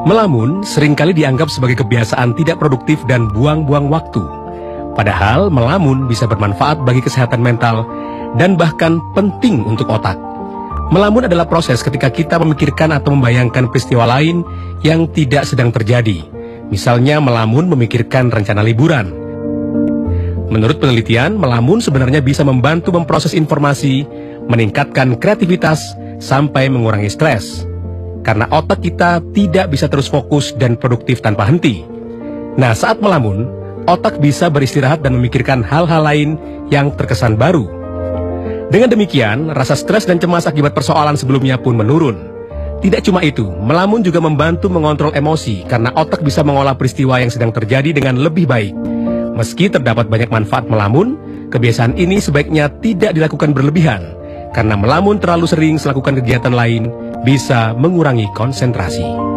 Melamun seringkali dianggap sebagai kebiasaan tidak produktif dan buang-buang waktu. Padahal melamun bisa bermanfaat bagi kesehatan mental dan bahkan penting untuk otak. Melamun adalah proses ketika kita memikirkan atau membayangkan peristiwa lain yang tidak sedang terjadi. Misalnya melamun memikirkan rencana liburan. Menurut penelitian, melamun sebenarnya bisa membantu memproses informasi, meningkatkan kreativitas, sampai mengurangi stres. Karena otak kita tidak bisa terus fokus dan produktif tanpa henti. Nah, saat melamun, otak bisa beristirahat dan memikirkan hal-hal lain yang terkesan baru. Dengan demikian, rasa stres dan cemas akibat persoalan sebelumnya pun menurun. Tidak cuma itu, melamun juga membantu mengontrol emosi karena otak bisa mengolah peristiwa yang sedang terjadi dengan lebih baik. Meski terdapat banyak manfaat melamun, kebiasaan ini sebaiknya tidak dilakukan berlebihan. Karena melamun terlalu sering melakukan kegiatan lain bisa mengurangi konsentrasi.